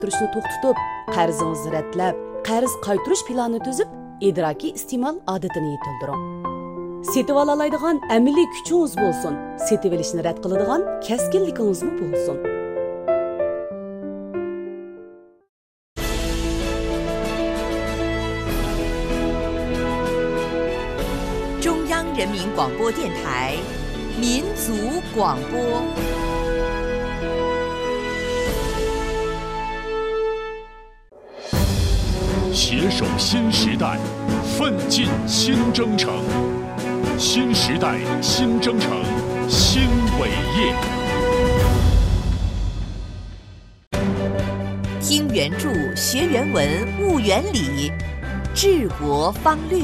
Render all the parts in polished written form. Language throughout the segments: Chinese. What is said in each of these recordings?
turishni to'xtatib, qarzingizni ratlab, qarz qaytarish planini tuzib, idrakiy iste'mol odatini yetildiring. Setib olalaydigan amaliy kuchingiz bo'lsin, setib olishni rad qiladigan kaskinligingiz bo'lsin. 中央人民广播电台民族广播。 携手新时代，奋进新征程。新时代新征程，新伟业。 听原著，学原文，悟原理，治国方略。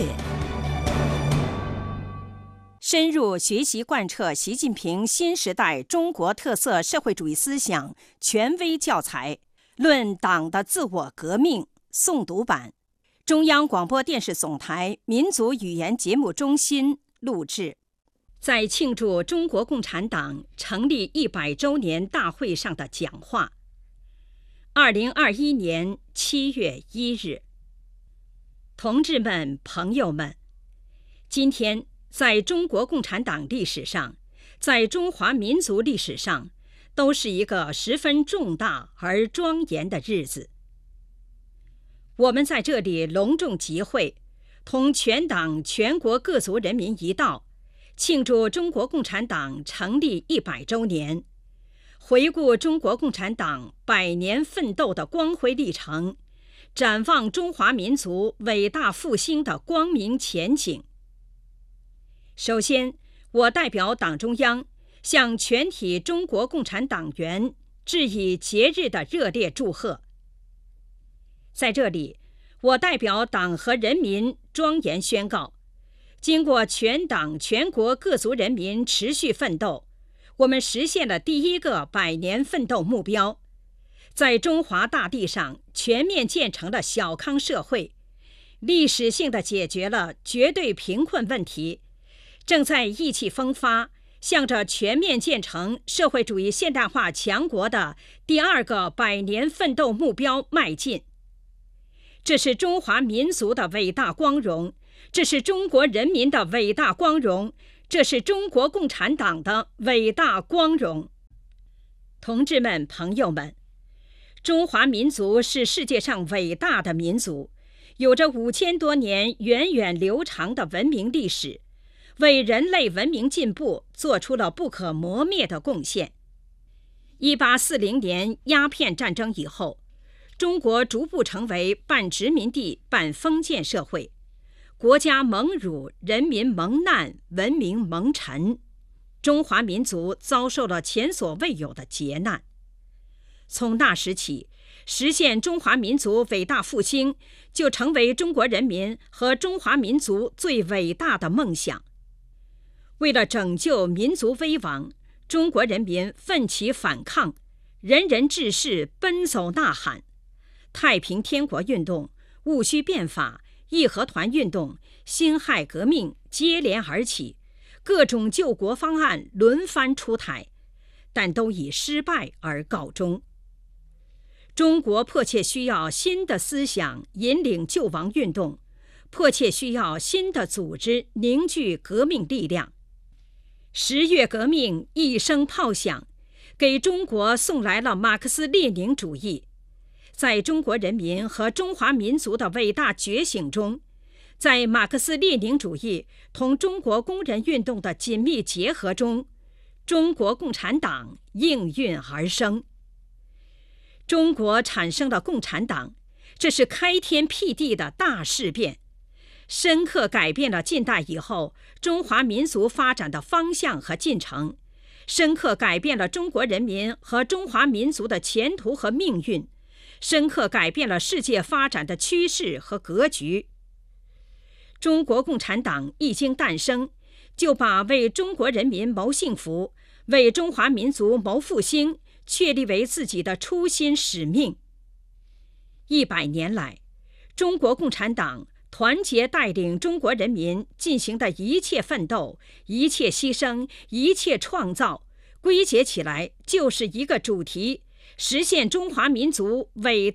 深入学习贯彻习近平新时代中国特色社会主义思想权威教材《论党的自我革命》诵读版，中央广播电视总台民族语言节目中心录制。在庆祝中国共产党成立100周年大会上的讲话。2021年7月1日，同志们、朋友们，今天在中国共产党历史上，在中华民族历史上，都是一个十分重大而庄严的日子。我们在这里隆重集会，同全党全国各族人民一道，庆祝中国共产党成立100周年，回顾中国共产党100年奋斗的光辉历程，展望中华民族伟大复兴的光明前景。首先，我代表党中央向全体中国共产党员致以节日的热烈祝贺。在这里，我代表党和人民庄严宣告，经过全党全国各族人民持续奋斗，我们实现了第一个100年奋斗目标，在中华大地上全面建成了小康社会，历史性地解决了绝对贫困问题，正在意气风发，向着全面建成社会主义现代化强国的第二个100年奋斗目标迈进。这是中华民族的伟大光荣，这是中国人民的伟大光荣，这是中国共产党的伟大光荣。同志们、朋友们，中华民族是世界上伟大的民族，有着5000多年源远流长的文明历史，为人类文明进步做出了不可磨灭的贡献。1840年鸦片战争以后，中国逐步成为半殖民地半封建社会，国家蒙辱，人民蒙难，文明蒙尘，中华民族遭受了前所未有的劫难。从那时起，实现中华民族伟大复兴就成为中国人民和中华民族最伟大的梦想。为了拯救民族危亡，中国人民奋起反抗，人人志士奔走呐喊，太平天国运动、戊戌变法、义和团运动、辛亥革命接连而起，各种救国方案轮番出台，但都以失败而告终。中国迫切需要新的思想引领救亡运动，迫切需要新的组织凝聚革命力量。10月革命一声炮响，给中国送来了马克思列宁主义。在中国人民和中华民族的伟大觉醒中，在马克思列宁主义同中国工人运动的紧密结合中，中国共产党应运而生。中国产生了共产党，这是开天辟地的大事变，深刻改变了近代以后中华民族发展的方向和进程，深刻改变了中国人民和中华民族的前途和命运，深刻改变了世界发展的趋势和格局。中国共产党一经诞生，就把为中国人民谋幸福、为中华民族谋复兴确立为自己的初心使命。100年来，中国共产党团结带领中国人民进行的一切奋斗、一切牺牲、一切创造，归结起来就是一个主题：实现中华民族伟大